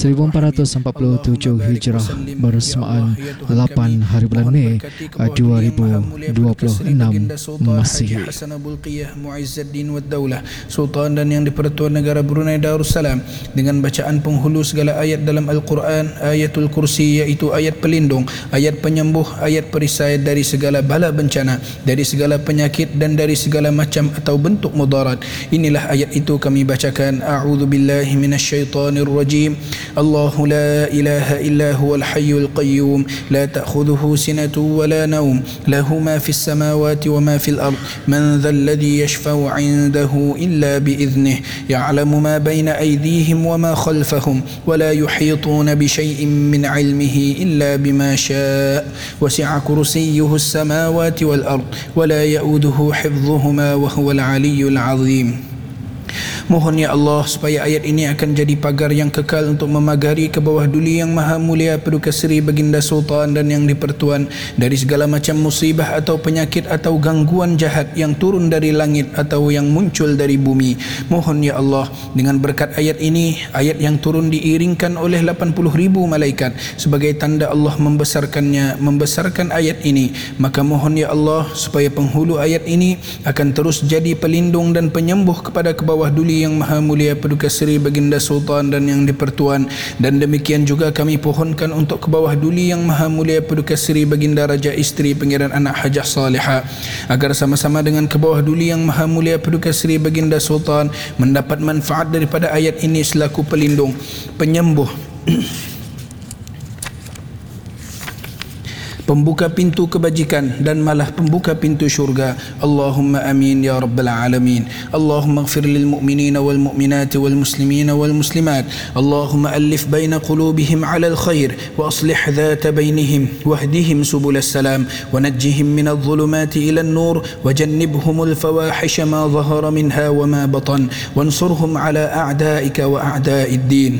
1447 Hijrah bersamaan 8 hari bulan Mei 2026 Masihi. Sultan dan Yang di-Pertuan Negara Brunei Darussalam dengan bacaan penghulu segala ayat dalam Al-Quran, ayatul kursi iaitu ayat pelindung, ayat penyembuh, ayat perisai dari segala bala bencana, dari segala penyakit dan dari segala macam atau bentuk mudarat. Inilah ayat itu kami bacakan. A'udzu billahi minasyaitonir rajim. Allahu la ilaha illa huwal hayyul qayyum la ta'khudhuhu sinatun wa la nawm lahu ma fis samawati wa ma fil ard man dhal ladzi yashfa'u 'indahu illa bi idhnihi ya'lamu ma bayna aydihim wa ma khalfahum wa la yuhituna bi shay'in min 'ilmihi illa bima sha'a wasi'a kursiyyuhu as-samawati wal ard wa la ya'uduhu hifdhuhuma wa huwal 'aliyyul 'azim. Mohon ya Allah supaya ayat ini akan jadi pagar yang kekal untuk memagari ke bawah duli yang maha mulia Paduka Seri Baginda Sultan dan Yang di-Pertuan dari segala macam musibah atau penyakit atau gangguan jahat yang turun dari langit atau yang muncul dari bumi. Mohon ya Allah dengan berkat ayat ini, ayat yang turun diiringkan oleh 80,000 malaikat sebagai tanda Allah membesarkan ayat ini, maka mohon ya Allah supaya penghulu ayat ini akan terus jadi pelindung dan penyembuh kepada ke bawah duli yang maha mulia Paduka Seri Baginda Sultan dan Yang di-Pertuan. Dan demikian juga kami pohonkan untuk ke bawah duli yang maha mulia Paduka Seri Baginda Raja Isteri Pangeran Anak Hajah Salihah, agar sama-sama dengan ke bawah duli yang maha mulia Paduka Seri Baginda Sultan mendapat manfaat daripada ayat ini selaku pelindung, penyembuh, pembuka pintu kebajikan dan malah pembuka pintu syurga. Allahumma amin ya rabbal alamin. Allahumma ighfir lil mu'minina wal mu'minati wal muslimina wal muslimat. Allahumma alif baina qulubihim ala al khair wa aslih dhata bainihim wahdihim subul salam wa najjihim min adh-dhulumati ila an-nur wa jannibhum al-fawahisha ma dhahara minha wa ma batan wansurhum ala a'daika wa a'da'id din.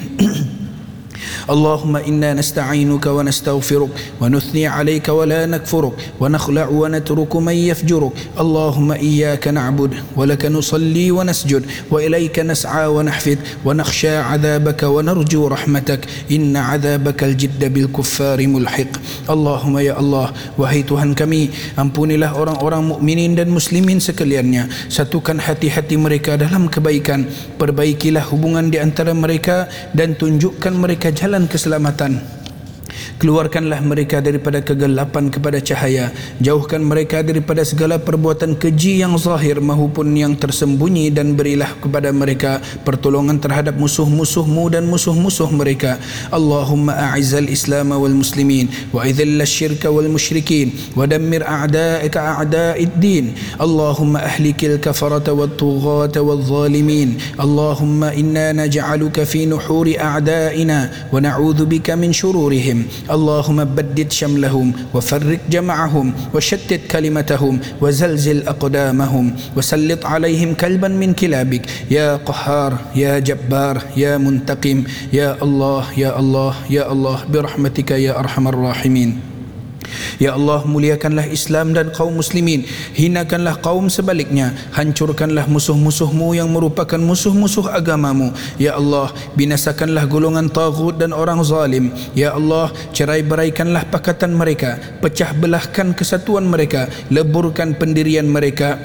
اللهم إنا نستعينك ونستغفرك ونثني عليك ولا نكفرك ونخلع ونترك من يفجرك. اللهم إياك نعبد ولك نصلي ونسجد وإليك نسعى ونحفد ونخشى عذابك ونرجو رحمتك إن عذابك الجد بالكفار ملحق. اللهم ya Allah, wahai Tuhan kami, ampunilah orang-orang mukminin dan muslimin sekaliannya, satukan hati-hati mereka dalam kebaikan, perbaikilah hubungan di antara mereka dan tunjukkan mereka jalan keselamatan. Keluarkanlah mereka daripada kegelapan kepada cahaya, jauhkan mereka daripada segala perbuatan keji yang zahir maupun yang tersembunyi, dan berilah kepada mereka pertolongan terhadap musuh-musuhmu dan musuh-musuh mereka. Allahumma a'izzal islam wal muslimin wa idhil syirka wal musyrikin wa dammir a'da'ika a'da'id din. Allahumma ahlikil kafarata wat tughata wal zalimin. Allahumma inna naj'aluka fi nuhuri a'da'ina wa na'udzu bika min syururihim. اللهم بدد شملهم وفرق جمعهم وشتت كلمتهم وزلزل أقدامهم وسلط عليهم كلبا من كلابك يا قهار يا جبار يا منتقم يا الله يا الله يا الله برحمتك يا أرحم الراحمين. Ya Allah, muliakanlah Islam dan kaum muslimin, hinakanlah kaum sebaliknya, hancurkanlah musuh-musuhmu yang merupakan musuh-musuh agamamu. Ya Allah, binasakanlah golongan taghut dan orang zalim. Ya Allah, cerai-beraikanlah pakatan mereka, pecah belahkan kesatuan mereka, leburkan pendirian mereka,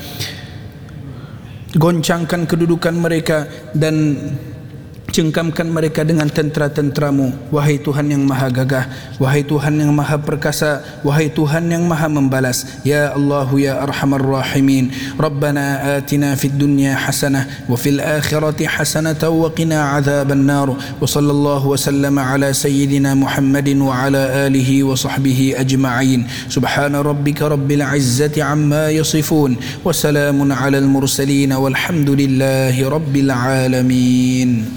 goncangkan kedudukan mereka, dan cengkamkan mereka dengan tentera-tenteramu. Wahai Tuhan yang maha gagah, wahai Tuhan yang maha perkasa, wahai Tuhan yang maha membalas. Ya Allah ya arhamar rahimin. Rabbana atina fid dunya hasanah wa fil akhirati hasanah wa qina adzaban nar. Wa sallallahu wa sallama ala sayyidina Muhammadin wa ala alihi wa sahbihi ajma'in. Subhana rabbika rabbil izzati amma yasifun wa salamun ala al mursalin walhamdulillahi rabbil alamin.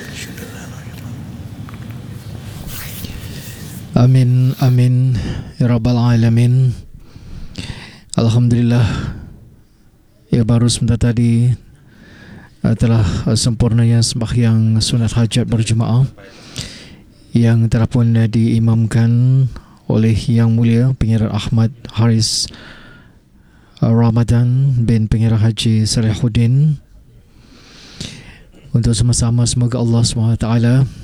Amin, amin, ya Rabbal Alamin. Alhamdulillah, ya baru sebentar tadi telah sempurnanya sembahyang sunat hajat berjemaah yang telah pun diimamkan oleh Yang Mulia Pangeran Ahmad Haris Ramadan bin Pangeran Haji Salihuddin. Untuk sama-sama semoga Allah SWT